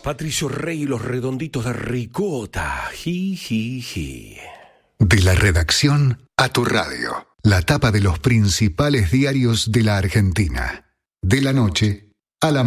Patricio Rey y los redonditos de ricota. Ji, ji, ji. De la redacción a tu radio. La tapa de los principales diarios de la Argentina. De la noche a la